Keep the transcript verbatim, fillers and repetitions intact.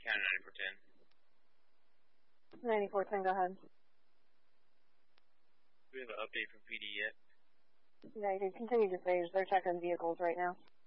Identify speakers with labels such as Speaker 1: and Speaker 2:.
Speaker 1: County ninety-four ten.
Speaker 2: ninety-four ten, go ahead.
Speaker 1: Do we have an update from P D yet?
Speaker 2: Yeah, you can continue to phase. They're checking vehicles right now.